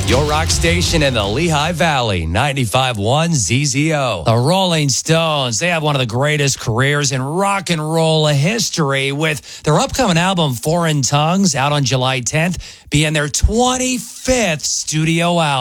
Your rock station in the Lehigh Valley, 95.1 ZZO. The Rolling Stones, they have one of the greatest careers in rock and roll history, with their upcoming album, Foreign Tongues, out on July 10th, being their 25th studio album.